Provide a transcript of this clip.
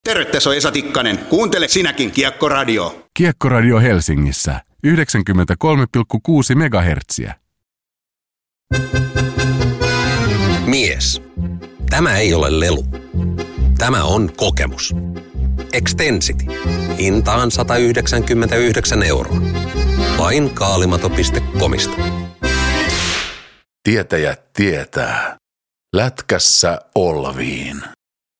Terve, tässä on Esa Tikkanen. Kuuntele sinäkin Kiekko-radio. Kiekko-radio Helsingissä 93,6 megahertsiä. Mies. Tämä ei ole lelu. Tämä on kokemus. Extensity. Hintaan 199 €. Vain kaalimato.comista. Tietäjät tietää. Lätkässä Olviin.